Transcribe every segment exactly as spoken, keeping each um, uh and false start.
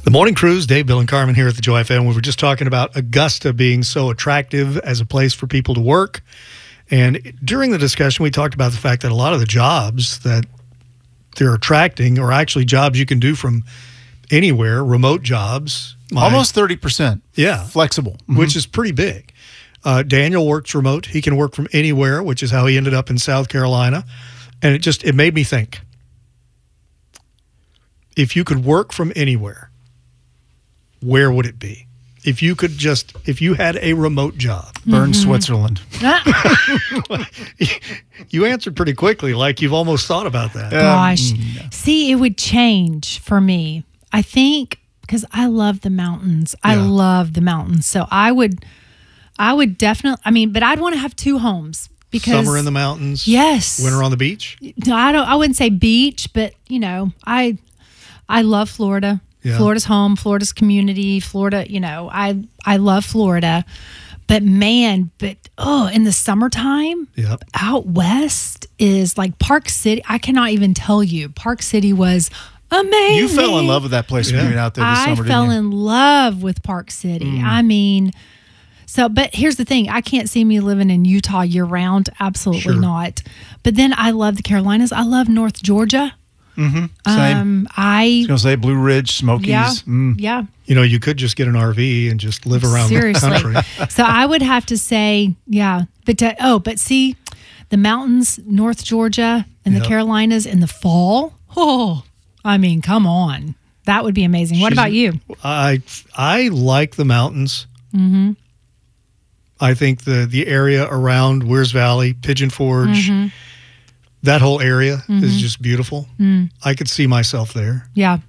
The Morning Cruise, Dave, Bill, and Carmen here at the Joy F M. We were just talking about Augusta being so attractive as a place for people to work. And during the discussion, we talked about the fact that a lot of the jobs that they're attracting are actually jobs you can do from anywhere, remote jobs. My, Almost thirty percent. Yeah. Flexible. Mm-hmm. Which is pretty big. Uh, Daniel works remote. He can work from anywhere, which is how he ended up in South Carolina. And it just, it made me think, if you could work from anywhere, where would it be? If you could just, if you had a remote job. Bern, mm-hmm. Switzerland. You answered pretty quickly, like you've almost thought about that. Gosh. Um, yeah. See, it would change for me. I think, because I love the mountains. I Yeah. love the mountains. So I would, I would definitely, I mean, but I'd want to have two homes. Because summer in the mountains. Yes. Winter on the beach. No, I don't, I wouldn't say beach, but you know, I, I love Florida. Yeah. Florida's home, Florida's community, Florida, you know, I I love Florida. But man, but oh, in the summertime, Yep. out west is like Park City. I cannot even tell you. Park City was amazing. You fell in love with that place Yeah. when you were out there this I summer, didn't fell you? in love with Park City. Mm. I mean, so, but here's the thing. I can't see me living in Utah year round. Absolutely Sure. not. But then I love the Carolinas. I love North Georgia. Mm-hmm. Same. Um, I I, was going to say Blue Ridge, Smokies. yeah, Mm. yeah. You know, you could just get an R V and just live around Seriously. the country. So I would have to say, yeah. But to, oh, but see, the mountains, North Georgia and Yep. the Carolinas in the fall. Oh, I mean, come on. That would be amazing. What She's- about you? I I like the mountains. Mm-hmm. I think the the area around Weirs Valley, Pigeon Forge, Mm-hmm. that whole area is just beautiful. Mm. I could see myself there. Yeah.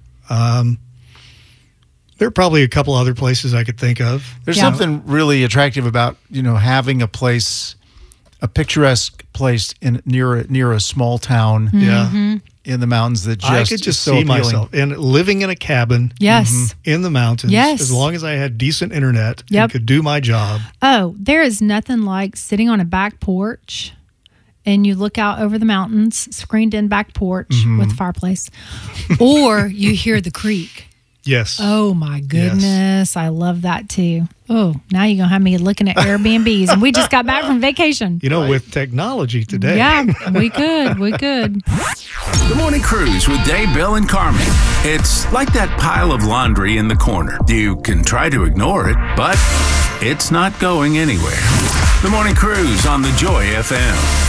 There are probably a couple other places I could think of. There's Yeah. something really attractive about, you know, having a place, a picturesque place in near a, near a small town Yeah. in the mountains that just I could is just so see appealing. myself and living in a cabin Yes. in the mountains. Yes. As long as I had decent internet Yep. and could do my job. Oh, there is nothing like sitting on a back porch and you look out over the mountains, screened in back porch Mm-hmm. with a fireplace, or you hear the creek. Yes. Oh my goodness. I love that too. Oh, now you're going to have me looking at Airbnbs and we just got back from vacation. You know, with technology today. Yeah, we could. We could. The Morning Cruise with Dave, Bill, and Carmen. It's like that pile of laundry in the corner. You can try to ignore it, but it's not going anywhere. The Morning Cruise on the Joy F M.